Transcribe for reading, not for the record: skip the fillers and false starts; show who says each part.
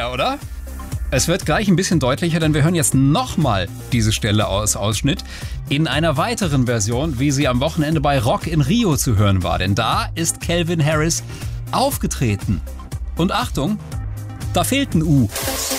Speaker 1: Ja, oder? Es wird gleich ein bisschen deutlicher, denn wir hören jetzt nochmal diese Stelle aus Ausschnitt in einer weiteren Version, wie sie am Wochenende bei Rock in Rio zu hören war. Denn da ist Calvin Harris aufgetreten. Und Achtung, da fehlt ein U.